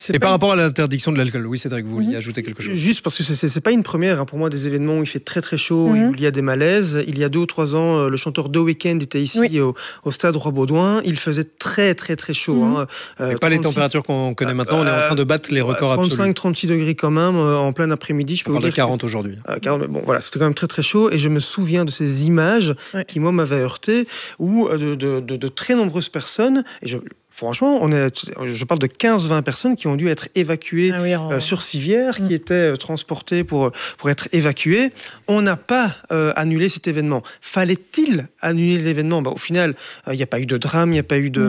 Et par rapport à l'interdiction de l'alcool, oui, Cédric, vous vouliez ajouter quelque chose? Juste parce que c'est pas une première pour moi, des événements où il fait très très chaud, où il y a des malaises. Il y a 2 ou 3 ans, le chanteur The Weeknd était ici au stade Roi-Baudouin. Il faisait très très très chaud. Et pas les températures qu'on connaît maintenant, on est en train de battre les records 35-36 degrés quand même, en plein après-midi. Je peux vous dire de 40 aujourd'hui. Bon, voilà, c'était quand même très très chaud. Et je me souviens de ces images qui, moi, m'avaient heurté, où de très nombreuses personnes, franchement, je parle de 15-20 personnes qui ont dû être évacuées sur civière, qui étaient transportées pour être évacuées. On n'a pas annulé cet événement. Fallait-il annuler l'événement? Au final, il n'y a pas eu de drame, il n'y a pas eu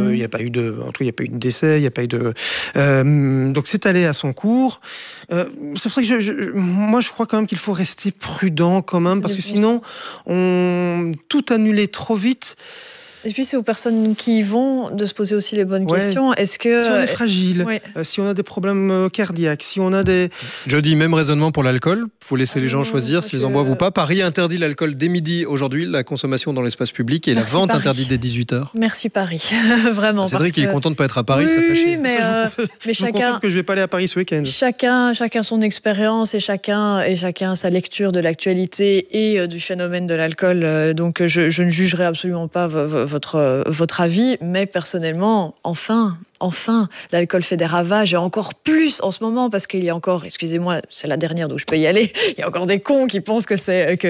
de décès, il n'y a pas eu de... donc c'est allé à son cours. C'est pour ça que moi je crois quand même qu'il faut rester prudent quand même, parce que sinon, tout annuler trop vite. Et puis c'est aux personnes qui y vont de se poser aussi les bonnes questions. Est-ce que si on est fragile, si on a des problèmes cardiaques, si on a des... Je dis même raisonnement pour l'alcool. Il faut laisser les gens choisir s'ils en boivent ou pas. Paris interdit l'alcool dès midi aujourd'hui, la consommation dans l'espace public et la vente interdite dès 18h. Merci Paris, vraiment. Cédric, il est content de ne pas être à Paris, ça fait chier. Mais chacun... que je ne vais pas aller à Paris ce week-end. Chacun son expérience et chacun sa lecture de l'actualité et du phénomène de l'alcool. Donc je ne jugerai absolument pas votre avis, mais personnellement, enfin, l'alcool fait des ravages, et encore plus en ce moment, parce qu'il y a encore, excusez-moi, c'est la dernière d'où je peux y aller, il y a encore des cons qui pensent que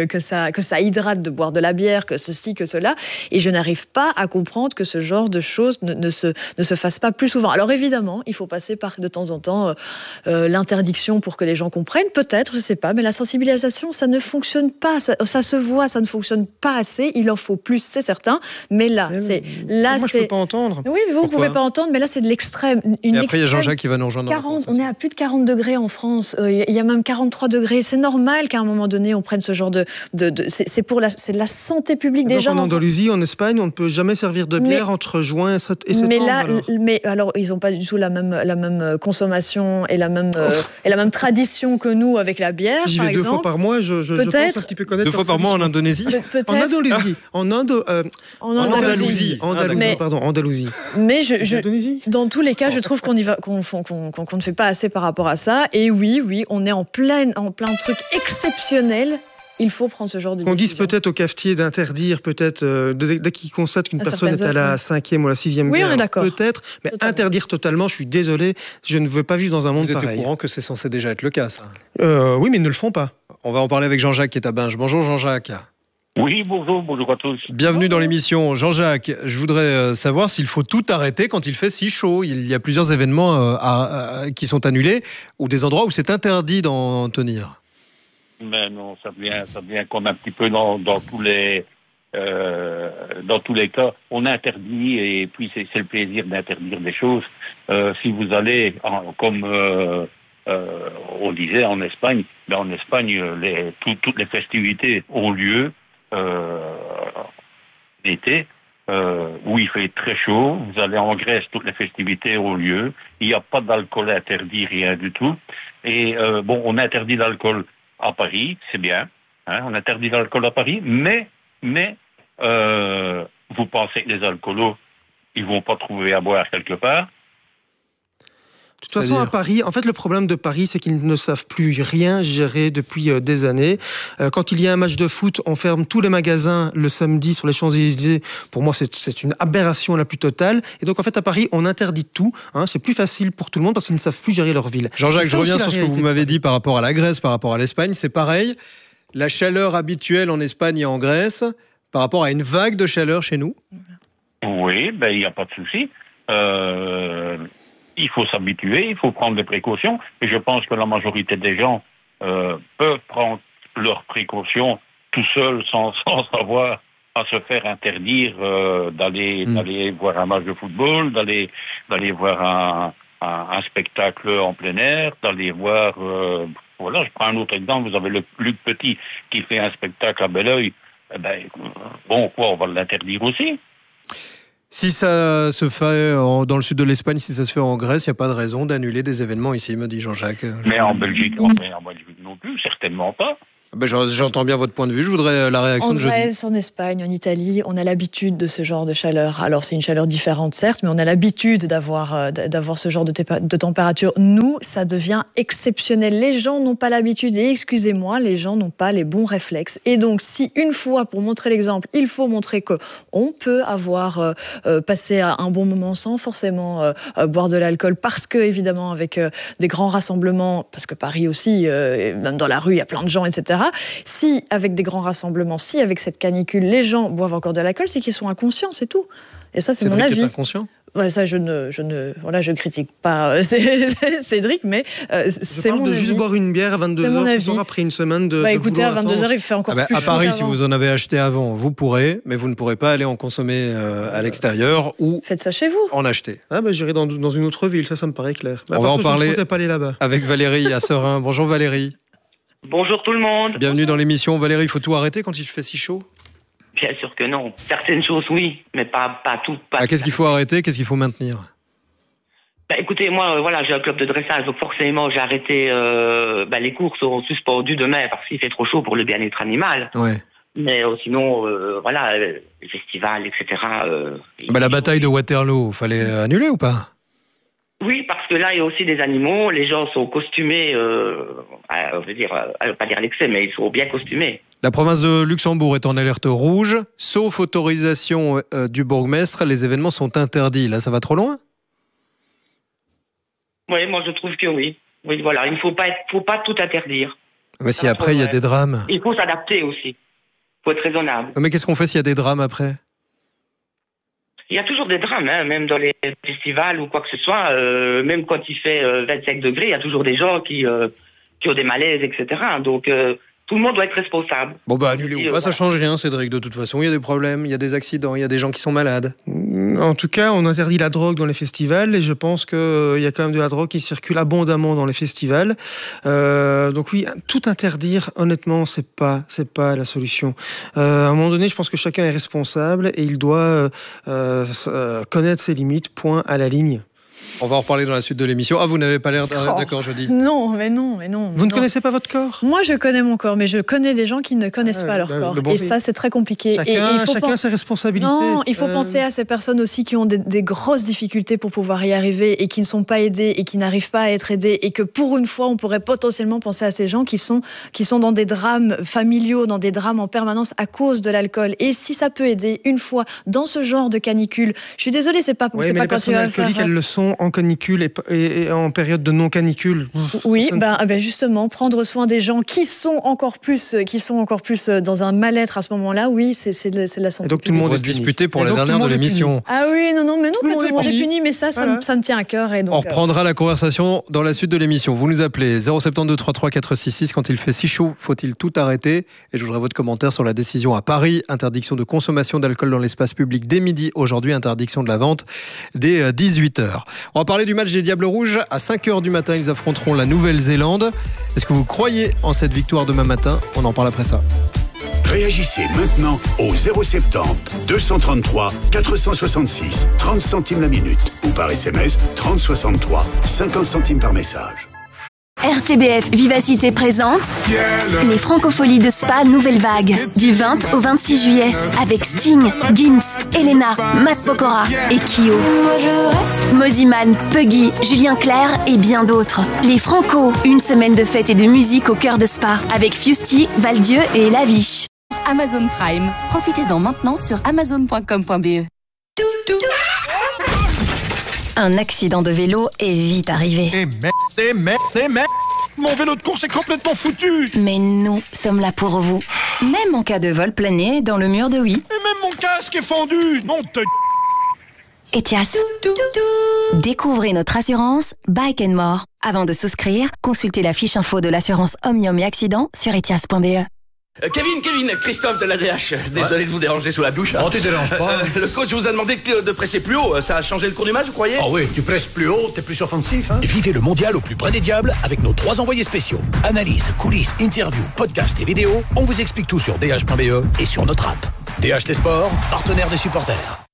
ça hydrate de boire de la bière, que ceci, que cela, et je n'arrive pas à comprendre que ce genre de choses ne se fasse pas plus souvent. Alors évidemment, il faut passer par de temps en temps l'interdiction pour que les gens comprennent, peut-être, je sais pas, mais la sensibilisation, ça ne fonctionne pas, ça se voit, ça ne fonctionne pas assez, il en faut plus, c'est certain, mais là, moi je peux pas entendre. Oui, mais vous ne pouvez pas entendre, mais là c'est de l'extrême. Et après il y a Jean-Jacques qui va nous rejoindre. On est à plus de 40 degrés en France, il y a même 43 degrets, c'est normal qu'à un moment donné on prenne ce genre c'est de la santé publique des gens. En Andalousie, en Espagne, on ne peut jamais servir de bière entre juin et septembre. Mais alors ils n'ont pas du tout la même consommation et la même tradition que nous avec la bière. J'y vais 2 fois par mois, je pense un petit peu connaître. 2 fois par mois en Indonésie. En Indonésie, en Andalousie. Mais dans tous les cas, je trouve qu'on ne fait pas assez par rapport à ça. Et oui, on est en plein truc exceptionnel. Il faut prendre ce genre de décision. Qu'on dise peut-être au cafetier d'interdire, peut-être, dès qu'il constate qu'une personne est à la 5e ou la 6e bière. Oui, on est d'accord. Peut-être, mais interdire totalement, je suis désolé, je ne veux pas vivre dans un monde pareil. Vous êtes au courant que c'est censé déjà être le cas, ça? Oui, mais ils ne le font pas. On va en parler avec Jean-Jacques qui est à Binge. Bonjour Jean-Jacques. Oui, bonjour à tous. Bienvenue dans l'émission. Jean-Jacques, je voudrais savoir s'il faut tout arrêter quand il fait si chaud. Il y a plusieurs événements qui sont annulés ou des endroits où c'est interdit d'en tenir. Mais non, ça devient comme un petit peu dans tous les cas. On interdit, et puis c'est le plaisir d'interdire des choses. Si vous allez, comme on disait en Espagne, toutes les festivités ont lieu l'été, où il fait très chaud. Vous allez en Grèce, toutes les festivités ont lieu. Il n'y a pas d'alcool interdit, rien du tout. Et on interdit l'alcool à Paris, c'est bien. On interdit l'alcool à Paris, mais vous pensez que les alcoolos, ils vont pas trouver à boire quelque part? De toute façon, à Paris, en fait, le problème de Paris, c'est qu'ils ne savent plus rien gérer depuis des années. Quand il y a un match de foot, on ferme tous les magasins le samedi sur les Champs-Élysées. Pour moi, c'est une aberration la plus totale. Et donc, en fait, à Paris, on interdit tout. C'est plus facile pour tout le monde parce qu'ils ne savent plus gérer leur ville. Jean-Jacques, je reviens sur ce que vous m'avez dit par rapport à la Grèce, par rapport à l'Espagne. C'est pareil. La chaleur habituelle en Espagne et en Grèce, par rapport à une vague de chaleur chez nous? Oui, il n'y a pas de souci. Il faut s'habituer, il faut prendre des précautions. Et je pense que la majorité des gens peuvent prendre leurs précautions tout seuls sans avoir à se faire interdire d'aller voir un match de football, d'aller voir un spectacle en plein air, d'aller voir... je prends un autre exemple. Vous avez le Luc Petit qui fait un spectacle à Belleuil. On va l'interdire aussi. Si ça se fait dans le sud de l'Espagne, si ça se fait en Grèce, il n'y a pas de raison d'annuler des événements ici, me dit Jean-Jacques. Mais en Belgique non plus, certainement pas. J'entends bien votre point de vue. Je voudrais la réaction de Jody. En Grèce, en Espagne, en Italie, on a l'habitude de ce genre de chaleur. Alors, c'est une chaleur différente, certes, mais on a l'habitude d'avoir ce genre de température. Nous, ça devient exceptionnel. Les gens n'ont pas l'habitude, et excusez-moi, les gens n'ont pas les bons réflexes. Et donc, si une fois, pour montrer l'exemple, il faut montrer qu'on peut avoir passé un bon moment sans forcément boire de l'alcool, parce que, évidemment, avec des grands rassemblements, parce que Paris aussi, même dans la rue, il y a plein de gens, etc. Si, avec des grands rassemblements, si, avec cette canicule, les gens boivent encore de l'alcool, c'est qu'ils sont inconscients, c'est tout. Et ça, c'est mon avis. Cédric est inconscient ? Ouais, ça, je critique pas Cédric, mais c'est mon avis. Je parle de juste boire une bière à 22h ce soir après une semaine de écoutez, à 22h, il fait encore plus chaud. À Paris, si vous en avez acheté avant, vous pourrez, mais vous ne pourrez pas aller en consommer à l'extérieur ou faites ça chez vous. En acheter. J'irai dans une autre ville, ça me paraît clair. On va en parler je ne pas aller là-bas. Avec Valérie à Serein. Bonjour Valérie. Bonjour tout le monde. Bienvenue dans l'émission. Valérie, il faut tout arrêter quand il fait si chaud ? Bien sûr que non. Certaines choses, oui, mais pas tout. Qu'est-ce qu'il faut arrêter ? Qu'est-ce qu'il faut maintenir ? Écoutez, moi, j'ai un club de dressage, donc forcément, j'ai arrêté. Les cours seront suspendues demain parce qu'il fait trop chaud pour le bien-être animal. Ouais. Mais sinon, les festivals, etc. La bataille de Waterloo, fallait annuler ou pas ? Oui, parce que là, il y a aussi des animaux. Les gens sont costumés, pas dire l'excès, mais ils sont bien costumés. La province de Luxembourg est en alerte rouge. Sauf autorisation du bourgmestre, les événements sont interdits. Là, ça va trop loin ? Oui, moi, je trouve que oui. Oui, voilà, il ne faut pas tout interdire. Mais si après, il y a des drames. Il faut s'adapter aussi. Il faut être raisonnable. Mais qu'est-ce qu'on fait s'il y a des drames après ? Il y a toujours des drames, même dans les festivals ou quoi que ce soit. Même quand il fait 25 degrés, il y a toujours des gens qui ont des malaises, etc. Donc, tout le monde doit être responsable. Annuler ou pas, ça change rien, Cédric. De toute façon, il y a des problèmes, il y a des accidents, il y a des gens qui sont malades. En tout cas, on interdit la drogue dans les festivals et je pense qu'il y a quand même de la drogue qui circule abondamment dans les festivals. Donc oui, tout interdire, honnêtement, c'est pas la solution. À un moment donné, je pense que chacun est responsable et il doit connaître ses limites, point à la ligne. On va en reparler dans la suite de l'émission. Vous n'avez pas l'air d'accord, Jody. Non, mais non. Vous ne connaissez pas votre corps ? Moi, je connais mon corps, mais je connais des gens qui ne connaissent pas leur corps. Et ça, c'est très compliqué. Chacun ses responsabilités. Non, il faut penser à ces personnes aussi qui ont des grosses difficultés pour pouvoir y arriver et qui ne sont pas aidées et qui n'arrivent pas à être aidées. Et que pour une fois, on pourrait potentiellement penser à ces gens qui sont dans des drames familiaux, dans des drames en permanence à cause de l'alcool. Et si ça peut aider une fois dans ce genre de canicule, je suis désolée, c'est pas quand tu vas faire... les personnes alcooliques, elles le sont en canicule et en période de non-canicule. Oui, justement, prendre soin des gens qui sont encore plus dans un mal-être à ce moment-là, oui, c'est de la santé. Et donc tout le monde va se disputer pour la dernière de l'émission. Ah oui, non, mais tout le monde est puni, mais ça me tient à cœur. Et donc, on reprendra la conversation dans la suite de l'émission. Vous nous appelez 072 33 466. Quand il fait si chaud, faut-il tout arrêter ? Et je voudrais votre commentaire sur la décision à Paris. Interdiction de consommation d'alcool dans l'espace public dès midi. Aujourd'hui, interdiction de la vente dès 18h. On va parler du match des Diables Rouges. À 5h du matin, ils affronteront la Nouvelle-Zélande. Est-ce que vous croyez en cette victoire demain matin ? On en parle après ça. Réagissez maintenant au 070 233 466 30 centimes la minute ou par SMS 3063 50 centimes par message. RTBF Vivacité présente les Francopholies de Spa Nouvelle Vague du 20 au 26 juillet avec Sting, Gims, Elena, Matt Pokora et Kyo. Moziman, Puggy, Julien Clerc et bien d'autres. Les Franco, une semaine de fête et de musique au cœur de Spa avec Fusty, Valdieu et Laviche. Amazon Prime. Profitez-en maintenant sur amazon.com.be. Un accident de vélo est vite arrivé. Et merde, mon vélo de course est complètement foutu. Mais nous sommes là pour vous. Même en cas de vol plané dans le mur de oui. Et même mon casque est fendu. Non, Etias. Découvrez notre assurance Bike & More. Avant de souscrire, consultez la fiche info de l'assurance Omnium et Accident sur etias.be. Kevin, Christophe de l'ADH. Désolé de vous déranger sous la douche. Oh, tu déranges pas. Le coach vous a demandé de presser plus haut. Ça a changé le cours du match, vous croyez ? Ah oui, tu presses plus haut, t'es plus offensif. Vivez le mondial au plus près des diables avec nos 3 envoyés spéciaux. Analyse, coulisses, interviews, podcasts et vidéos. On vous explique tout sur dh.be et sur notre app. DHT Sport, partenaire des supporters.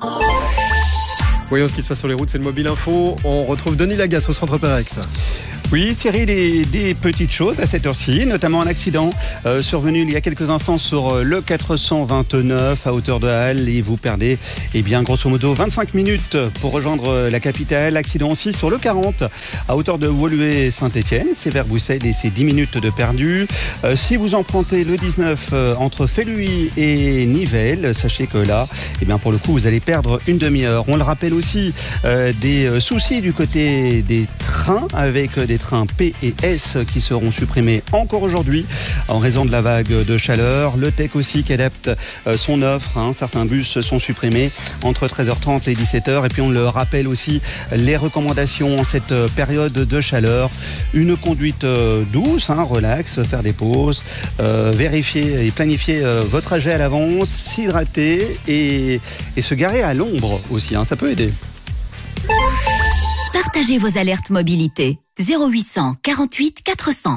Voyons ce qui se passe sur les routes, c'est le Mobile Info. On retrouve Denis Lagasse au Centre Perex. Oui, Cyril, des petites choses à cette heure-ci, notamment un accident survenu il y a quelques instants sur le 429 à hauteur de Halle et vous perdez, grosso modo 25 minutes pour rejoindre la capitale. Accident aussi sur le 40 à hauteur de Woluwe-Saint-Étienne, c'est vers Bruxelles et c'est 10 minutes de perdu. Si vous empruntez le 19 entre Féluy et Nivelles, sachez que là, pour le coup, vous allez perdre une demi-heure. On le rappelle aussi, des soucis du côté des trains avec des trains P et S qui seront supprimés encore aujourd'hui en raison de la vague de chaleur. Le TEC aussi qui adapte son offre. Certains bus sont supprimés entre 13h30 et 17h. Et puis on le rappelle aussi, les recommandations en cette période de chaleur. Une conduite douce, relax, faire des pauses, vérifier et planifier votre trajet à l'avance, s'hydrater et se garer à l'ombre aussi. Ça peut aider. Partagez vos alertes mobilité. 0800 48 400.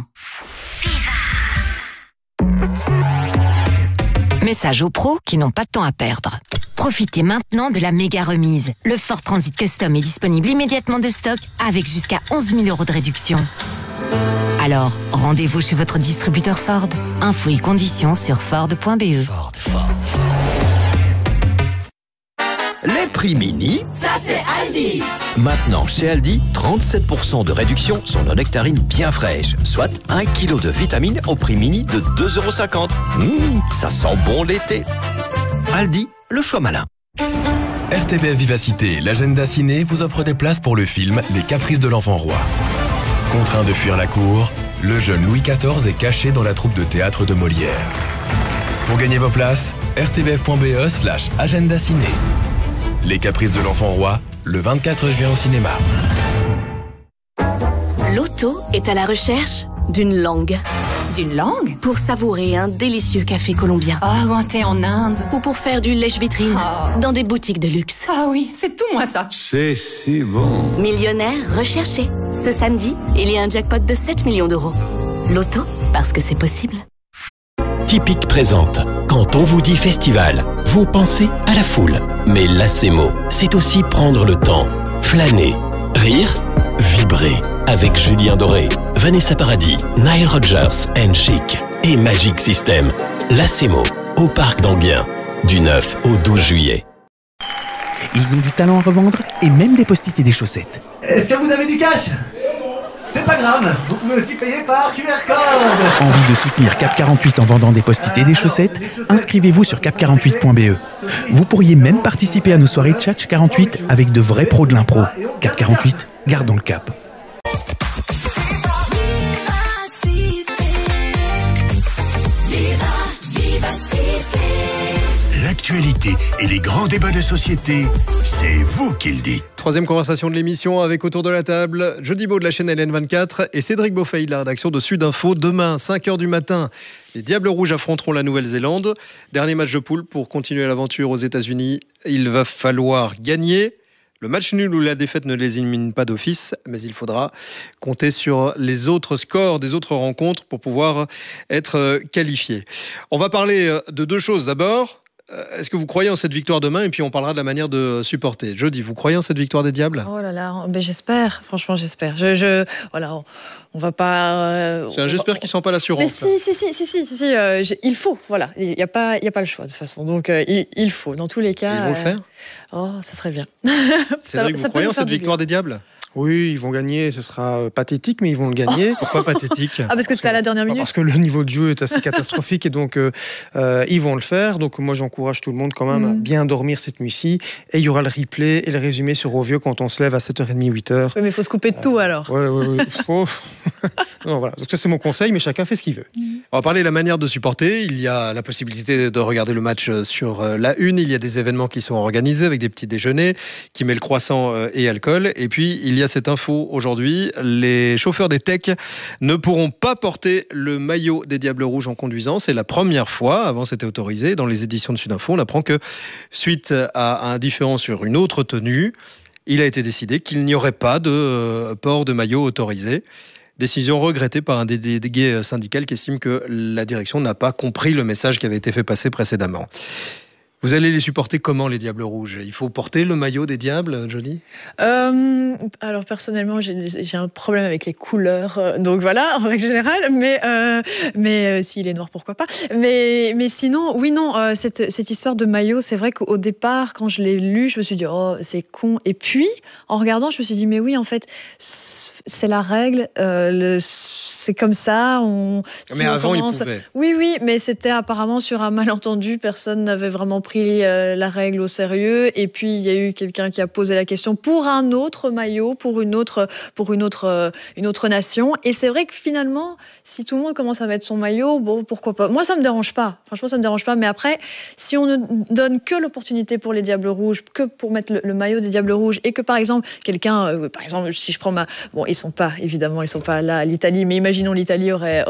Message aux pros qui n'ont pas de temps à perdre. Profitez maintenant de la méga remise. Le Ford Transit Custom est disponible immédiatement de stock avec jusqu'à 11 000 € de réduction. Alors, rendez-vous chez votre distributeur Ford. Infos et conditions sur Ford.be. Les prix mini, ça c'est Aldi. Maintenant chez Aldi, 37% de réduction sur nos nectarines bien fraîches, soit 1 kg de vitamines au prix mini de 2,50 €. Ça sent bon l'été. Aldi, le choix malin. RTBF Vivacité, l'agenda ciné vous offre des places pour le film Les Caprices de l'Enfant Roi. Contraint de fuir la cour, le jeune Louis XIV est caché dans la troupe de théâtre de Molière. Pour gagner vos places, rtbf.be/agenda ciné. Les Caprices de l'Enfant Roi, le 24 juin au cinéma. L'auto est à la recherche d'une langue. D'une langue? Pour savourer un délicieux café colombien. Oh, ou un thé en Inde. Ou pour faire du lèche-vitrine dans des boutiques de luxe. Ah oui, c'est tout moi ça. C'est si bon. Millionnaire recherché. Ce samedi, il y a un jackpot de 7 millions d'euros. L'auto, parce que c'est possible. Typique présente. Quand on vous dit festival, vous pensez à la foule. Mais Lacemo, c'est aussi prendre le temps, flâner, rire, vibrer. Avec Julien Doré, Vanessa Paradis, Nile Rodgers and Chic et Magic System. Lacemo, au Parc d'Anguien, du 9 au 12 juillet. Ils ont du talent à revendre et même des post-it et des chaussettes. Est-ce que vous avez du cash ? C'est pas grave, vous pouvez aussi payer par QR code. Envie de soutenir Cap 48 en vendant des post-it et des chaussettes ? Inscrivez-vous sur cap48.be. Vous pourriez même participer à nos soirées Tchatch 48 avec de vrais pros de l'impro. Cap 48, gardons le cap. L'actualité et les grands débats de société, c'est vous qui le dites. Troisième conversation de l'émission avec autour de la table Jody Beau de la chaîne LN24 et Cédric Beaufay de la rédaction de Sud Info. Demain, 5h du matin, les Diables Rouges affronteront la Nouvelle-Zélande. Dernier match de poule pour continuer l'aventure aux États-Unis. Il va falloir gagner. Le match nul ou la défaite ne les élimine pas d'office, mais il faudra compter sur les autres scores des autres rencontres pour pouvoir être qualifié. On va parler de deux choses. D'abord, est-ce que vous croyez en cette victoire demain ? Et puis on parlera de la manière de supporter. Jody, vous croyez en cette victoire des Diables ? Oh là là, j'espère. Franchement, j'espère. Voilà, on va pas. C'est un j'espère qui sent pas l'assurance. Mais si. Il faut. Voilà, il y a pas le choix de toute façon. Donc il faut. Dans tous les cas. Ils vont le faire ? Oh, ça serait bien. Cédric, vous croyez en cette victoire des Diables ? Oui, ils vont gagner, ce sera pathétique, mais ils vont le gagner. Pourquoi pathétique ? Parce que c'est à la dernière minute. Parce que le niveau de jeu est assez catastrophique et donc ils vont le faire. Donc moi j'encourage tout le monde quand même à bien dormir cette nuit-ci. Et il y aura le replay et le résumé sur Ovio quand on se lève à 7h30, 8h. Oui, mais il faut se couper de tout alors. Oui. Non, voilà. Donc ça c'est mon conseil, mais chacun fait ce qu'il veut. On va parler de la manière de supporter. Il y a la possibilité de regarder le match sur la une. Il y a des événements qui sont organisés avec des petits déjeuners qui met le croissant et alcool. Et puis il y a cette info aujourd'hui, les chauffeurs des TEC ne pourront pas porter le maillot des Diables Rouges en conduisant. C'est la première fois, avant c'était autorisé. Dans les éditions de Sud Info, on apprend que suite à un différend sur une autre tenue, il a été décidé qu'il n'y aurait pas de port de maillot autorisé. Décision regrettée par un délégué syndical qui estime que la direction n'a pas compris le message qui avait été fait passer précédemment. Vous allez les supporter comment, les Diables Rouges? Il faut porter le maillot des Diables, Johnny? Alors personnellement, j'ai un problème avec les couleurs, donc voilà, en règle générale. Mais s'il est noir, pourquoi pas. Mais sinon, oui, non, cette histoire de maillot, c'est vrai qu'au départ, quand je l'ai lu, je me suis dit oh c'est con. Et puis en regardant, je me suis dit mais oui, en fait, c'est la règle. C'est comme ça. Mais avant, il pouvait. Oui, mais c'était apparemment sur un malentendu. Personne n'avait vraiment pris la règle au sérieux. Et puis, il y a eu quelqu'un qui a posé la question pour un autre maillot, pour une autre nation. Et c'est vrai que finalement, si tout le monde commence à mettre son maillot, bon, pourquoi pas. Moi, ça me dérange pas. Franchement, ça me dérange pas. Mais après, si on ne donne que l'opportunité pour les Diables Rouges, que pour mettre le maillot des Diables Rouges, et que par exemple, quelqu'un, par exemple, si je prends bon, ils sont pas là à l'Italie, mais imaginons l'Italie aurait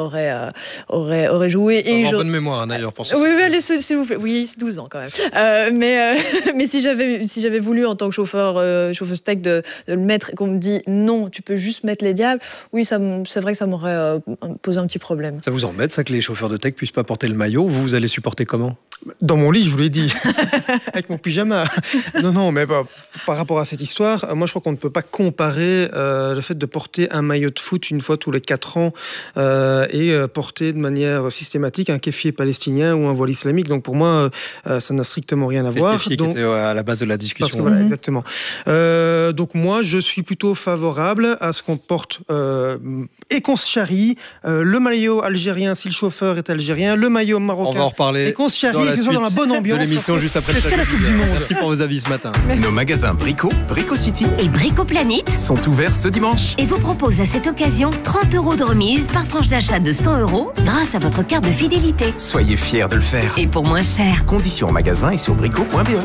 joué. Et bonne mémoire d'ailleurs pour ça. Oui, allez, s'il vous plaît. Oui, c'est 12 ans quand même. Mais si j'avais voulu en tant que chauffeuse tech de le mettre et qu'on me dit non, tu peux juste mettre les Diables, oui, c'est vrai que ça m'aurait posé un petit problème. Ça vous embête ça que les chauffeurs de tech puissent pas porter le maillot? Vous allez supporter comment? Dans mon lit, je vous l'ai dit, avec mon pyjama. Non, mais par rapport à cette histoire, moi je crois qu'on ne peut pas comparer le fait de porter un maillot de foot une fois tous les 4 ans et porter de manière systématique un kéfier palestinien ou un voile islamique. Donc pour moi, ça n'a strictement rien à voir. C'est le kéfier qui était à la base de la discussion. Voilà, exactement. Donc moi, je suis plutôt favorable à ce qu'on porte et qu'on se charrie le maillot algérien si le chauffeur est algérien, le maillot marocain. On va en reparler. Et qu'on se charrie. Dans la bonne ambiance de l'émission juste après c'est la Coupe du Monde. Merci pour vos avis ce matin. Nos magasins Brico, Brico City et Brico Planet sont ouverts ce dimanche. Et vous proposent à cette occasion 30 € de remise par tranche d'achat de 100 € grâce à votre carte de fidélité. Soyez fiers de le faire. Et pour moins cher. Conditions en magasin et sur brico.be.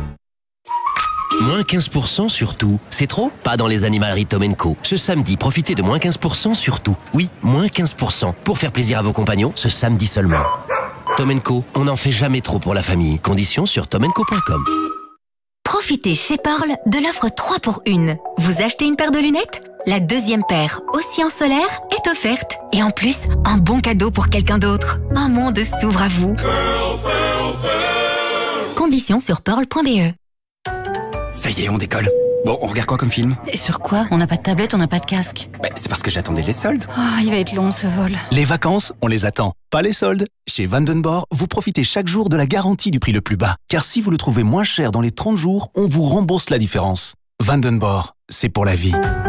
Moins 15% sur tout. C'est trop? Pas dans les animaleries Tom & Co. Ce samedi, profitez de moins 15% sur tout. Oui, moins 15%. Pour faire plaisir à vos compagnons, ce samedi seulement. Tom & Co, on n'en fait jamais trop pour la famille. Conditions sur tomandco.com. Profitez chez Pearl de l'offre 3 pour 1. Vous achetez une paire de lunettes? La deuxième paire, aussi en solaire, est offerte. Et en plus, un bon cadeau pour quelqu'un d'autre. Un monde s'ouvre à vous. Pearl, Pearl, Pearl. Conditions sur pearl.be. Ça y est, on décolle. Bon, on regarde quoi comme film? Et sur quoi? On n'a pas de tablette, on n'a pas de casque. C'est parce que j'attendais les soldes. Il va être long ce vol. Les vacances, on les attend, pas les soldes. Chez Vandenborg, vous profitez chaque jour de la garantie du prix le plus bas. Car si vous le trouvez moins cher dans les 30 jours, on vous rembourse la différence. Vandenborg, c'est pour la vie.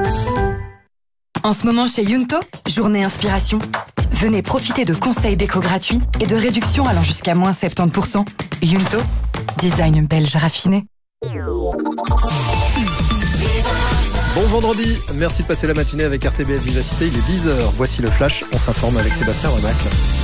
En ce moment chez Yunto, journée inspiration. Venez profiter de conseils déco gratuits et de réductions allant jusqu'à moins 70%. Yunto, design belge raffiné. Bon vendredi, merci de passer la matinée avec RTBF Vivacité, il est 10h. Voici le flash, on s'informe avec Sébastien Remacle.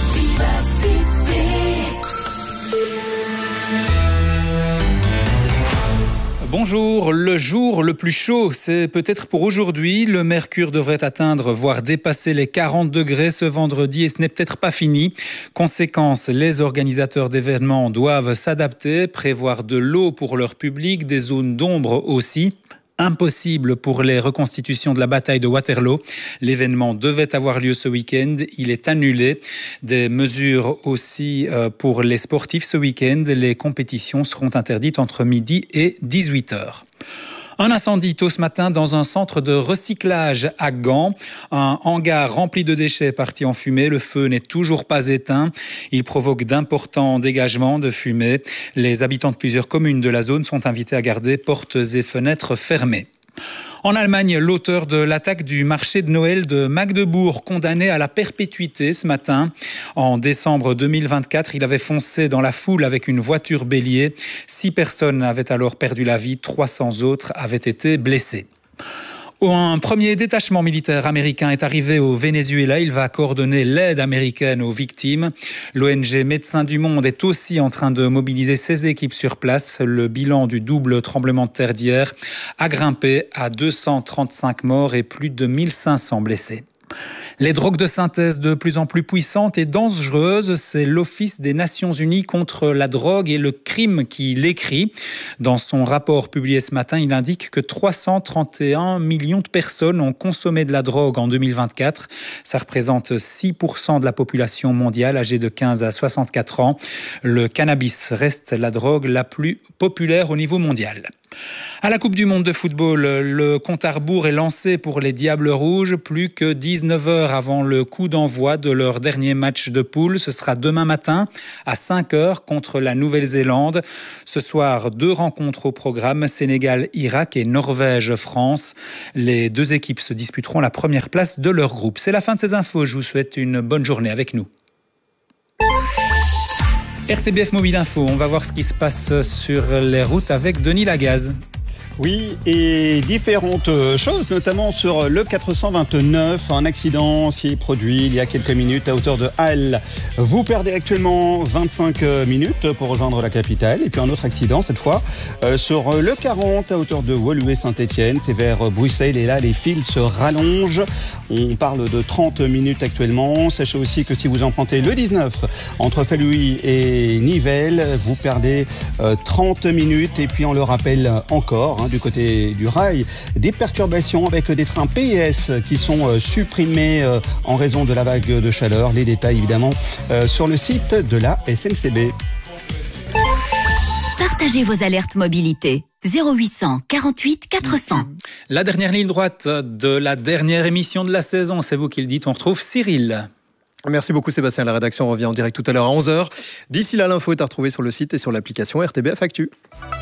Bonjour, le jour le plus chaud, c'est peut-être pour aujourd'hui. Le mercure devrait atteindre, voire dépasser les 40 degrés ce vendredi et ce n'est peut-être pas fini. Conséquence, les organisateurs d'événements doivent s'adapter, prévoir de l'eau pour leur public, des zones d'ombre aussi. Impossible pour les reconstitutions de la bataille de Waterloo. L'événement devait avoir lieu ce week-end. Il est annulé. Des mesures aussi pour les sportifs ce week-end. Les compétitions seront interdites entre midi et 18h. Un incendie tôt ce matin dans un centre de recyclage à Gand. Un hangar rempli de déchets parti en fumée. Le feu n'est toujours pas éteint. Il provoque d'importants dégagements de fumée. Les habitants de plusieurs communes de la zone sont invités à garder portes et fenêtres fermées. En Allemagne, l'auteur de l'attaque du marché de Noël de Magdebourg, condamné à la perpétuité ce matin. En décembre 2024, il avait foncé dans la foule avec une voiture bélier. 6 personnes avaient alors perdu la vie, 300 autres avaient été blessées. Un premier détachement militaire américain est arrivé au Venezuela. Il va coordonner l'aide américaine aux victimes. L'ONG Médecins du Monde est aussi en train de mobiliser ses équipes sur place. Le bilan du double tremblement de terre d'hier a grimpé à 235 morts et plus de 1500 blessés. Les drogues de synthèse de plus en plus puissantes et dangereuses, c'est l'Office des Nations Unies contre la drogue et le crime qui l'écrit. Dans son rapport publié ce matin, il indique que 331 millions de personnes ont consommé de la drogue en 2024. Ça représente 6% de la population mondiale âgée de 15 à 64 ans. Le cannabis reste la drogue la plus populaire au niveau mondial. À la Coupe du Monde de football, le compte à rebours est lancé pour les Diables Rouges. Plus que 19 heures avant le coup d'envoi de leur dernier match de poule. Ce sera demain matin à 5 heures contre la Nouvelle-Zélande. Ce soir, 2 rencontres au programme, Sénégal-Irak et Norvège-France. Les 2 équipes se disputeront la première place de leur groupe. C'est la fin de ces infos. Je vous souhaite une bonne journée avec nous. RTBF Mobile Info, on va voir ce qui se passe sur les routes avec Denis Lagaz. Oui, et différentes choses, notamment sur le 429. Un accident s'y est produit il y a quelques minutes à hauteur de Halle. Vous perdez actuellement 25 minutes pour rejoindre la capitale. Et puis un autre accident, cette fois, sur le 40 à hauteur de Woluwe-Saint-Étienne. C'est vers Bruxelles et là, les fils se rallongent. On parle de 30 minutes actuellement. Sachez aussi que si vous empruntez le 19 entre Fallouy et Nivelles, vous perdez 30 minutes. Et puis on le rappelle encore, du côté du rail, des perturbations avec des trains PIS qui sont supprimés en raison de la vague de chaleur. Les détails évidemment sur le site de la SNCB. Partagez vos alertes mobilité. 0800 48 400. La dernière ligne droite de la dernière émission de la saison, c'est vous qui le dites, on retrouve Cyril. Merci beaucoup Sébastien, la rédaction revient en direct tout à l'heure à 11h. D'ici là, l'info est à retrouver sur le site et sur l'application RTBF Actu.